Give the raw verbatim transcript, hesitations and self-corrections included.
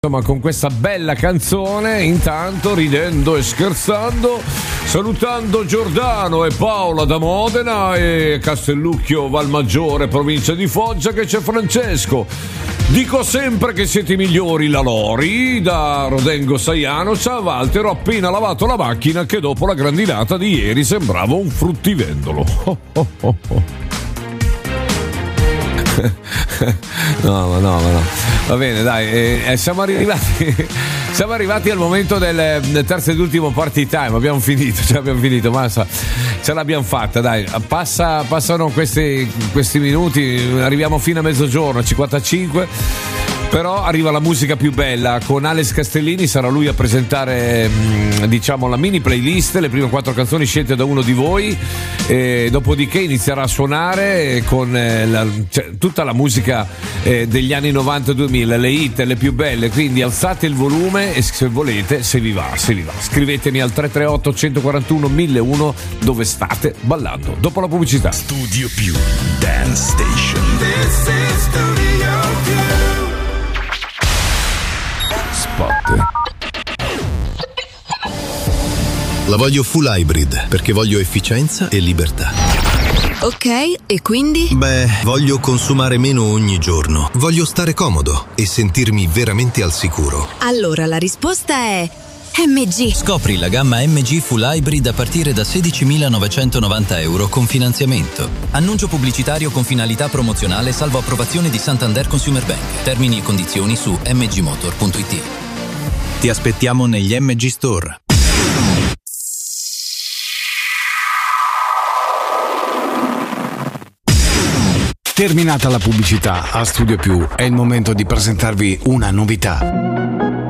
Insomma, con questa bella canzone, intanto ridendo e scherzando, salutando Giordano e Paola da Modena e Castellucchio Valmaggiore, provincia di Foggia, che c'è Francesco. Dico sempre che siete i migliori, la Lori da Rodengo Saiano. Ciao Walter, ho appena lavato la macchina che dopo la grandinata di ieri sembrava un fruttivendolo. Oh, oh, oh, oh. No, ma no, ma no. Va bene, dai, eh, siamo arrivati siamo arrivati al momento del, del terzo ed ultimo party time. Abbiamo finito, cioè abbiamo finito, ma ce l'abbiamo fatta, dai. Passa, passano questi, questi minuti, arriviamo fino a mezzogiorno, cinquantacinque. Però arriva la musica più bella con Alex Castellini, sarà lui a presentare mh, diciamo la mini playlist, le prime quattro canzoni scelte da uno di voi, e dopodiché inizierà a suonare con eh, la, cioè, tutta la musica eh, degli anni novanta duemila, le hit, le più belle, quindi alzate il volume e se volete, se vi va, se vi va, scrivetemi al tre tre otto uno quattro uno mille uno dove state ballando. Dopo la pubblicità. Studio Più Dance Station. This is Studio Più. La voglio full hybrid perché voglio efficienza e libertà. Ok, e quindi? Beh, voglio consumare meno ogni giorno. Voglio stare comodo e sentirmi veramente al sicuro. Allora la risposta è M G. Scopri la gamma M G Full Hybrid a partire da sedicimilanovecentonovanta euro con finanziamento. Annuncio pubblicitario con finalità promozionale salvo approvazione di Santander Consumer Bank. Termini e condizioni su m g motor punto i t. Ti aspettiamo negli M G Store. Terminata la pubblicità, a Studio Più è il momento di presentarvi una novità.